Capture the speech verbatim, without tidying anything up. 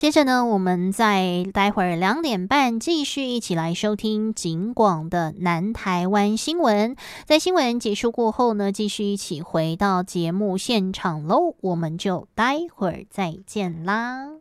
接着呢，我们在待会儿两点半继续一起来收听警广的南台湾新闻。在新闻结束过后呢，继续一起回到节目现场喽，我们就待会儿再见啦。